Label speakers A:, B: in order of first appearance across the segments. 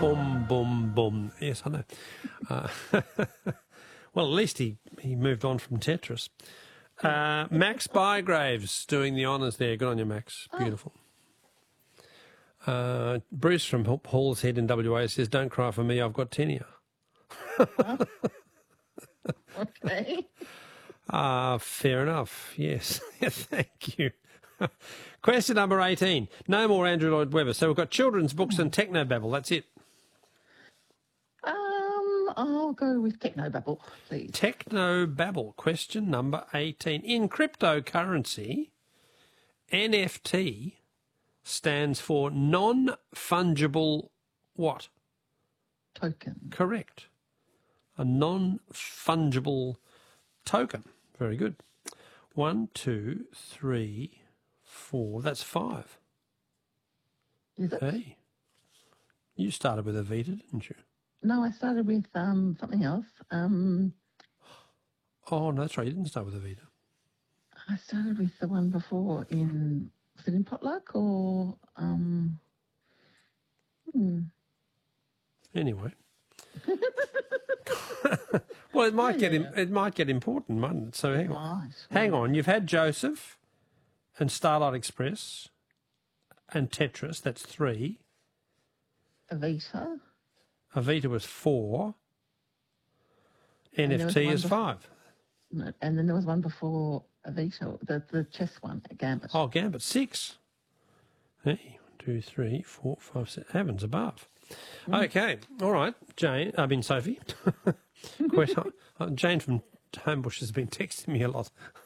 A: Boom, boom, boom. Yes, I know. Well, at least he moved on from Tetris. Max Bygraves doing the honours there. Good on you, Max. Beautiful. Bruce from Hall's Head in WA says, don't cry for me, I've got tenure.
B: Okay.
A: Fair enough. Yes. Thank you. Question number 18. No more Andrew Lloyd Webber. So we've got children's books and technobabble. That's it.
B: I'll go with Technobabble, please.
A: Technobabble. Question number 18. In cryptocurrency, NFT stands for non-fungible what?
B: Token.
A: Correct. A non-fungible token. Very good. 1, 2, 3, 4. That's 5.
B: Is it?
A: Hey. You started with Avita, didn't you?
B: No, I started with something else.
A: Oh, no, that's right. You didn't start with Avita.
B: I started with the one before was it in Potluck or
A: Anyway. Well, it might get important, mightn't it? So hang on.
B: Right.
A: Hang on. You've had Joseph and Starlight Express and Tetris. That's 3.
B: Avita.
A: Avita was 4. NFT is 5.
B: No, and then there was one before Avita, the chess one, Gambit.
A: Oh, Gambit, 6. Hey, 1, 2, 3, 4, 5, 6. Heavens above. Okay, all right, Sophie. Jane from Homebush has been texting me a lot.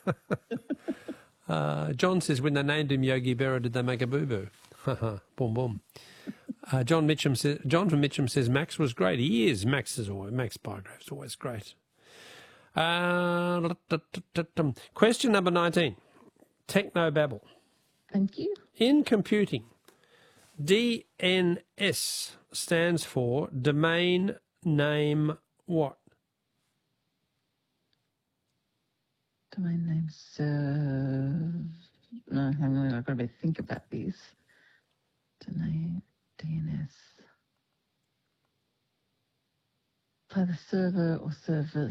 A: John says, when they named him Yogi Berra, did they make a boo-boo? Boom, boom. John from Mitcham says, Max was great. He is. Max Bygrave's always great. Question number 19. Technobabble.
B: Thank you.
A: In computing, DNS stands for domain name what?
B: Domain name serve. No, hang on. I've got to think about this. Domain DNS. Either server or service.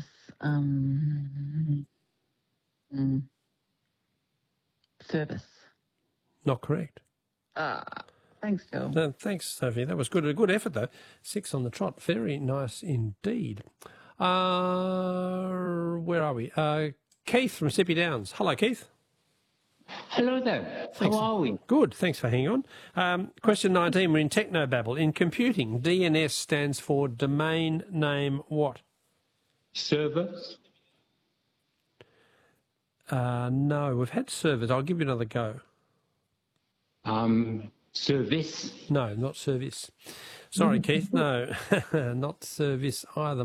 B: Service.
A: Not correct.
B: Thanks, Phil.
A: No, thanks, Sophie. That was good. A good effort, though. 6 on the trot. Very nice indeed. Where are we? Keith from Sippy Downs. Hello, Keith.
C: Hello there.
A: Thanks.
C: How are we?
A: Good. Thanks for hanging on. Question 19. We're in Technobabble. In computing, DNS stands for domain name what?
C: Servers?
A: No, we've had servers. I'll give you another go.
C: Service?
A: No, not service. Sorry, Keith. No, not service either.